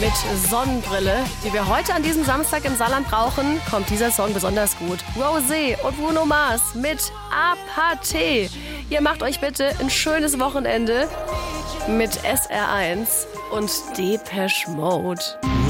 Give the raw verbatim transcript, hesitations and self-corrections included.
mit Sonnenbrille, die wir heute an diesem Samstag im Saarland brauchen, kommt dieser Song besonders gut. Rosé und Bruno Mars mit Apathy. Ihr macht euch bitte ein schönes Wochenende mit S R eins und Depeche Mode.